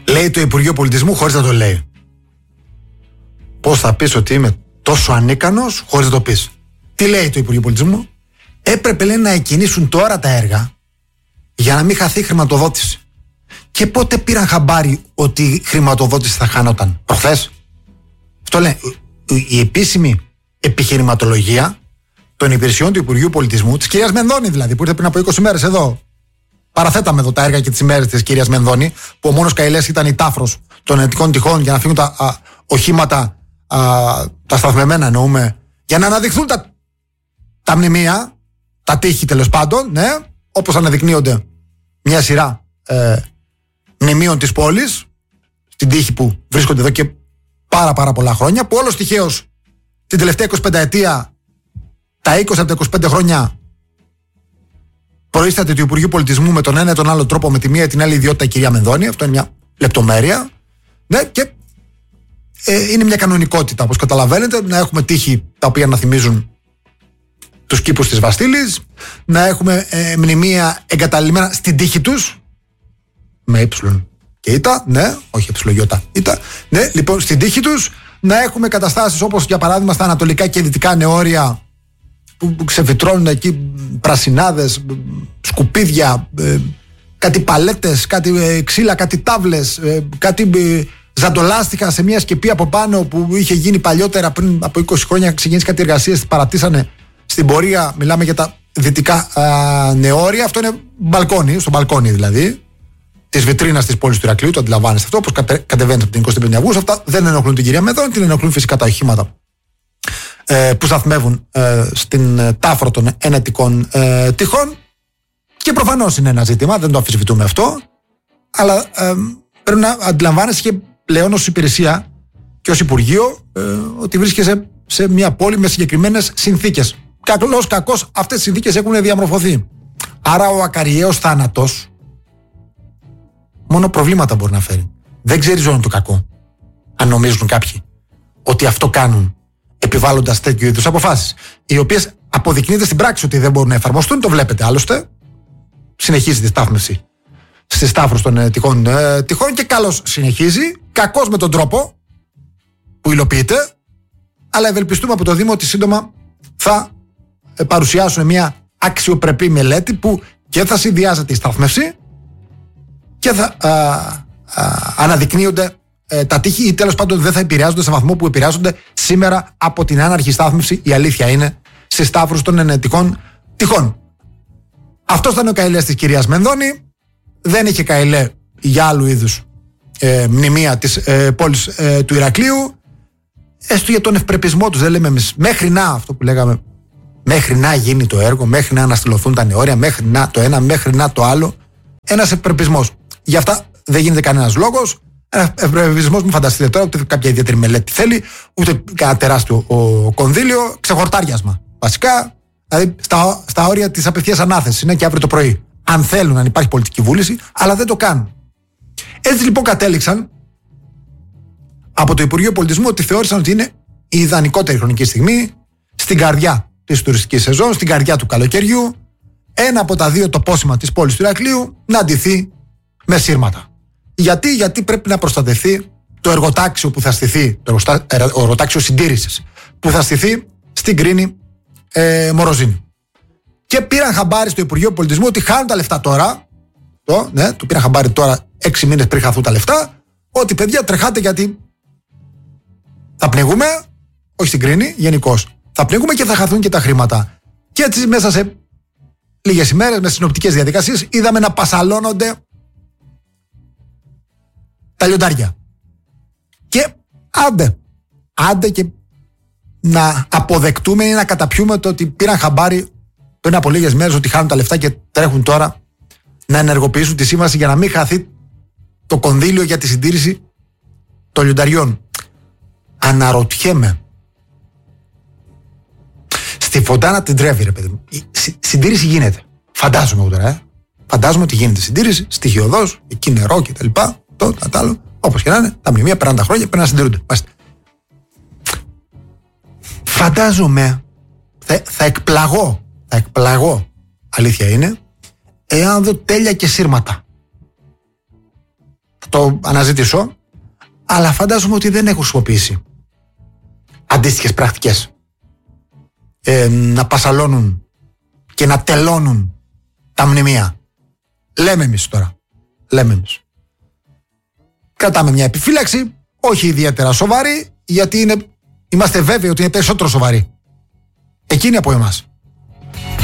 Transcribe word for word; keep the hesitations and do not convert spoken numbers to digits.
Λέει το Υπουργείο Πολιτισμού χωρίς να το λέει. Πώς θα πεις ότι είμαι τόσο ανίκανος χωρίς να το πεις? Τι λέει το Υπουργείο Πολιτισμού? Έπρεπε, λέει, να εκκινήσουν τώρα τα έργα για να μην χαθεί χρηματοδότηση. Και πότε πήραν χαμπάρι ότι η χρηματοδότηση θα χάνονταν? Προχθές? Αυτό λέει η επίσημη επιχειρηματολογία των υπηρεσιών του Υπουργείου Πολιτισμού, της κυρίας Μενδώνη δηλαδή, που ήρθε πριν από είκοσι μέρες εδώ. Παραθέταμε εδώ τα έργα και τις ημέρες της κυρίας Μενδώνη, που ο μόνος καηλές ήταν η τάφρος των ενετικών τυχών για να φύγουν τα α, οχήματα, α, τα σταθμεμένα εννοούμε, για να αναδειχθούν τα, τα μνημεία, τα τείχη τέλος πάντων, ναι, όπως αναδεικνύονται μια σειρά ε, μνημείων της πόλης, στην τύχη που βρίσκονται εδώ και πάρα πάρα πολλά χρόνια, που όλος τυχαίως την τελευταία εικοσιπέντε ετία, τα είκοσι από τα είκοσι πέντε χρόνια προείσταται του Υπουργείου Πολιτισμού με τον ένα ή τον άλλο τρόπο, με τη μία ή την άλλη ιδιότητα η κυρία Μενδώνη. Αυτό είναι μια λεπτομέρεια. Ναι, και ε, είναι μια κανονικότητα, όπως καταλαβαίνετε, να έχουμε τείχη τα οποία να θυμίζουν τους κήπους της Βαστήλης, να έχουμε ε, μνημεία εγκαταλειμμένα στην τύχη τους, με ύψιλον και ήτα, ναι, όχι υψιλογιώτα, ήτα, ναι, λοιπόν, στην τύχη τους, να έχουμε καταστάσεις όπως για παράδειγμα στα ανατολικά και δυτικά νεόρια, που ξεφυτρώνουν εκεί πρασινάδες, σκουπίδια, ε, κάτι παλέτες, κάτι ε, ξύλα, κάτι τάβλες, ε, κάτι ε, ζαντολάστιχα σε μια σκεπή από πάνω που είχε γίνει παλιότερα, πριν από είκοσι χρόνια, ξεκίνησε κάτι εργασίες, παρατήσανε στην πορεία. Μιλάμε για τα δυτικά α, νεόρια. Αυτό είναι μπαλκόνι, στο μπαλκόνι δηλαδή της βιτρίνας της πόλης του Ηρακλείου. Το αντιλαμβάνεστε αυτό, όπως κατε, κατεβαίνετε από την εικοστή πέμπτη Αυγούστου. Αυτά δεν ενοχλούν την κυρία Μενδώνη, την ενοχλούν φυσικά τα οχήματα ε, που σταθμεύουν ε, στην ε, τάφρο των ενετικών ε, τυχών. Και προφανώς είναι ένα ζήτημα, δεν το αμφισβητούμε αυτό, αλλά ε, πρέπει να αντιλαμβάνεσαι και πλέον ως υπηρεσία και ως Υπουργείο ε, ότι βρίσκεσαι σε μια πόλη με συγκεκριμένες συνθήκες. Καλώς κακώς αυτές οι συνθήκες έχουν διαμορφωθεί. Άρα ο ακαριέως θάνατος μόνο προβλήματα μπορεί να φέρει. Δεν ξέρει ζώνη το κακό. Αν νομίζουν κάποιοι ότι αυτό κάνουν επιβάλλοντας τέτοιου είδους αποφάσεις, οι οποίες αποδεικνύεται στην πράξη ότι δεν μπορούν να εφαρμοστούν, το βλέπετε άλλωστε. Συνεχίζει τη στάθμευση στις τάφρους των ε, τυχών, ε, τυχών και καλώς συνεχίζει, κακώς με τον τρόπο που υλοποιείται, αλλά ευελπιστούμε από το Δήμο ότι σύντομα θα ε, παρουσιάσουν μια αξιοπρεπή μελέτη που και θα συνδυάζεται η στάθμευση και θα α, α, αναδεικνύονται ε, τα τείχη, ή τέλος πάντων δεν θα επηρεάζονται σε βαθμό που επηρεάζονται σήμερα από την άναρχη στάθμευση, η αλήθεια είναι, στις τάφρους των ενετικών τυχών. Αυτός ήταν ο καηλές της κυρίας Μενδώνη. Δεν είχε καηλέ για άλλου είδους ε, μνημεία της ε, πόλης ε, του Ηρακλείου. Έστω για τον ευπρεπισμό τους, δεν λέμε εμείς. Μέχρι να, αυτό που λέγαμε, μέχρι να γίνει το έργο, μέχρι να αναστηλωθούν τα νεόρια, μέχρι να το ένα, μέχρι να το άλλο. Ένας ευπρεπισμός. Γι' αυτά δεν γίνεται κανένας λόγος. Ένας ευπρεπισμός, μην φανταστείτε τώρα, ούτε κάποια ιδιαίτερη μελέτη θέλει, ούτε κανένα τεράστιο ο, κονδύλιο, ξεχορτάριασμα. Βασικά, δηλαδή στα, στα όρια της απευθείας ανάθεσης είναι και αύριο το πρωί. Αν θέλουν, αν υπάρχει πολιτική βούληση, αλλά δεν το κάνουν. Έτσι λοιπόν κατέληξαν από το Υπουργείο Πολιτισμού ότι θεώρησαν ότι είναι η ιδανικότερη χρονική στιγμή, στην καρδιά της τουριστικής σεζόν, στην καρδιά του καλοκαιριού, ένα από τα δύο τοπόσημα της πόλης του Ηρακλείου να ντυθεί με σύρματα. Γιατί, γιατί πρέπει να προστατευτεί το εργοτάξιο που θα στηθεί, το εργοτάξιο συντήρησης που θα στηθεί στην Κρίνη ε, Μοροζίνη. Και πήραν χαμπάρι στο Υπουργείο Πολιτισμού ότι χάνουν τα λεφτά τώρα. Το, ναι, το πήραν χαμπάρι τώρα έξι μήνες πριν χαθούν τα λεφτά. Ότι παιδιά τρεχάτε γιατί θα πνιγούμε, όχι στην Κρίνη, γενικώς. Θα πνιγούμε και θα χαθούν και τα χρήματα. Και έτσι μέσα σε λίγες ημέρες, με συνοπτικές διαδικασίες, είδαμε να πασαλώνονται τα λιοντάρια. Και άντε, άντε και να αποδεκτούμε ή να καταπιούμε το ότι πήραν χαμπάρι πριν από λίγες μέρες ότι χάνουν τα λεφτά και τρέχουν τώρα να ενεργοποιήσουν τη σύμβαση για να μην χαθεί το κονδύλιο για τη συντήρηση των λιονταριών. Αναρωτιέμαι. Στη Φοντάνα την τρέβει, ρε παιδί μου. Η συντήρηση γίνεται. Φαντάζομαι εγώ τώρα, ε. Φαντάζομαι ότι γίνεται συντήρηση, στοιχειοδός, εκεί νερό και τα λοιπά. Το, τα, τα άλλο. Όπως και να είναι, τα μνημεία περνάνε τα χρόνια, πρέπει να συντηρούνται. Μάλιστα. Φαντάζομαι, θα, θα εκπλαγώ, θα εκπλαγώ, αλήθεια είναι, εάν δω τέλεια και σύρματα. Θα το αναζητήσω. Αλλά φαντάζομαι ότι δεν έχουν χρησιμοποιήσει αντίστοιχες πρακτικές. Ε, να πασαλώνουν και να τελώνουν τα μνημεία. Λέμε εμείς τώρα. Λέμε εμείς. Κρατάμε μια επιφύλαξη, όχι ιδιαίτερα σοβαρή, γιατί είναι, είμαστε βέβαιοι ότι είναι περισσότερο σοβαρή εκείνοι από εμάς.